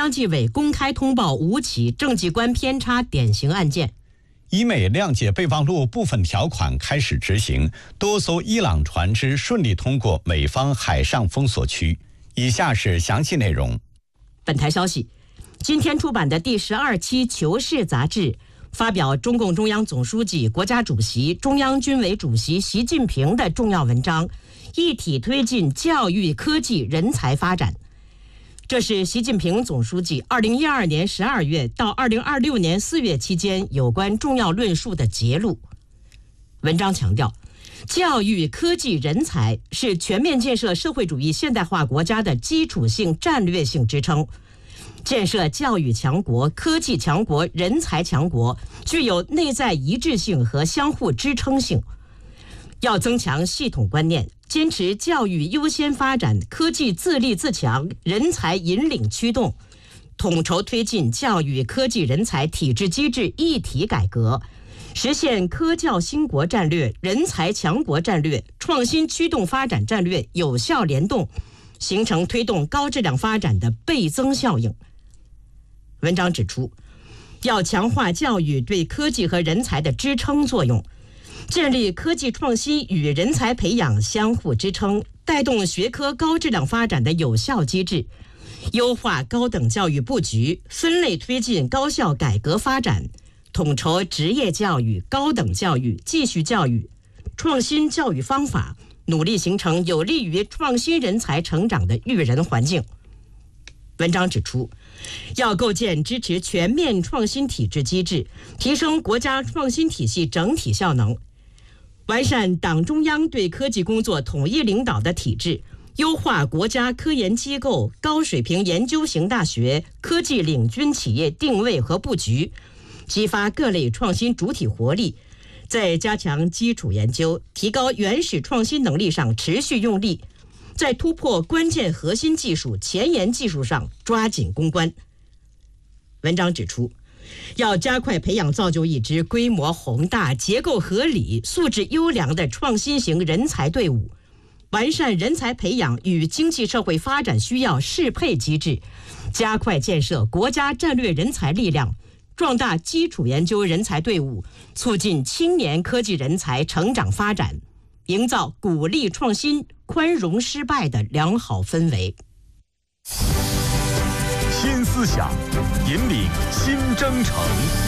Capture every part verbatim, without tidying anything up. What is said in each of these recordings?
央纪委公开通报五起政绩观偏差典型案件。 伊美谅解备忘录部分条款开始执行，多艘伊朗船只顺利通过美方海上封锁区。以下是详细内容。 本台消息，今天出版的第十二期《求是》杂志发表中共中央总书记、国家主席、中央军委主席习近平的重要文章，一体推进教育、科技、人才发展。这是习近平总书记二零一二年十二月到二零二六年四月期间有关重要论述的节录。文章强调，教育、科技、人才是全面建设社会主义现代化国家的基础性战略性支撑。建设教育强国、科技强国、人才强国，具有内在一致性和相互支撑性。要增强系统观念，坚持教育优先发展、科技自立自强、人才引领驱动，统筹推进教育、科技、人才体制机制一体改革，实现科教兴国战略、人才强国战略、创新驱动发展战略有效联动，形成推动高质量发展的倍增效应。文章指出，要强化教育对科技和人才的支撑作用，建立科技创新与人才培养相互支撑、带动学科高质量发展的有效机制，优化高等教育布局，分类推进高校改革发展，统筹职业教育、高等教育、继续教育，创新教育方法，努力形成有利于创新人才成长的育人环境。文章指出，要构建支持全面创新体制机制，提升国家创新体系整体效能，完善党中央对科技工作统一领导的体制，优化国家科研机构、高水平研究型大学、科技领军企业定位和布局，激发各类创新主体活力，在加强基础研究、提高原始创新能力上持续用力，在突破关键核心技术、前沿技术上抓紧攻关。文章指出，要加快培养造就一支规模宏大、结构合理、素质优良的创新型人才队伍，完善人才培养与经济社会发展需要适配机制，加快建设国家战略人才力量，壮大基础研究人才队伍，促进青年科技人才成长发展，营造鼓励创新、宽容失败的良好氛围。 新思想引领新征程。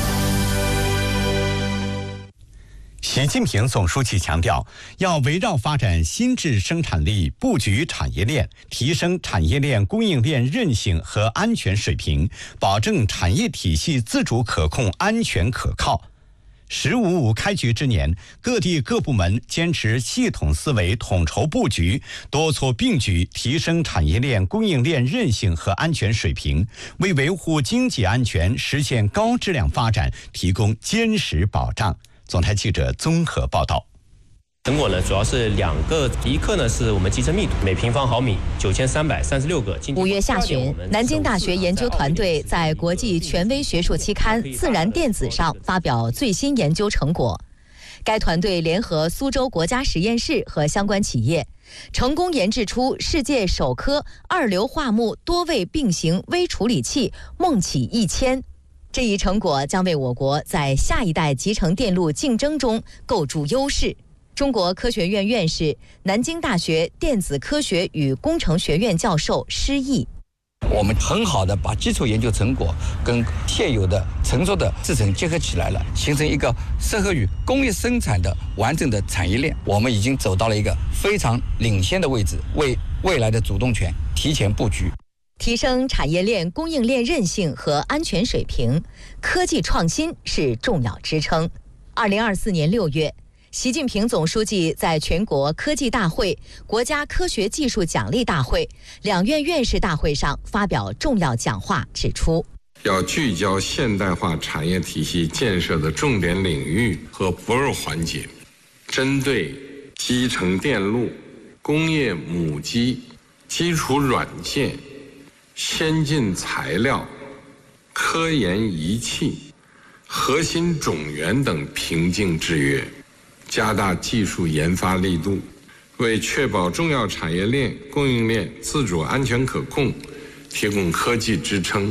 习近平总书记强调，要围绕发展新质生产力，布局产业链，提升产业链供应链韧性和安全水平，保证产业体系自主可控、安全可靠。十五五开局之年，各地各部门坚持系统思维、统筹布局，多措并举，提升产业链供应链韧性和安全水平，为维护经济安全、实现高质量发展提供坚实保障。总台记者综合报道。 成果呢，主要是两个，一个呢是我们集成密度，每平方毫米九千三百三十六个。 五月下旬，南京大学研究团队在国际权威学术期刊《自然电子》上发表最新研究成果。该团队联合苏州国家实验室和相关企业，成功研制出世界首颗二硫化钼多位并行微处理器梦启一千。这一成果将为我国在下一代集成电路竞争中构筑优势。中国科学院院士、南京大学电子科学与工程学院教授施毅： 我们很好的把基础研究成果跟现有的成熟的制程结合起来了，形成一个适合于工业生产的完整的产业链。我们已经走到了一个非常领先的位置，为未来的主动权提前布局。 提升产业链供应链韧性和安全水平，科技创新是重要支撑。二零二四年六月。习近平总书记在全国科技大会、国家科学技术奖励大会、两院院士大会上发表重要讲话，指出， 要聚焦现代化产业体系建设的重点领域和薄弱环节，针对集成电路、工业母机、基础软件、先进材料、科研仪器、核心种源等瓶颈制约，加大技术研发力度，为确保重要产业链供应链自主安全可控提供科技支撑。